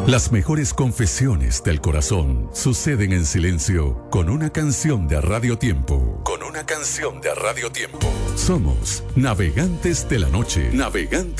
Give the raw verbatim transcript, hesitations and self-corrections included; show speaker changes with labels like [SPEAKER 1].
[SPEAKER 1] Las mejores confesiones del corazón suceden en silencio con una canción de Radio Tiempo. Con una canción de Radio Tiempo. Somos Navegantes de la Noche. Navegantes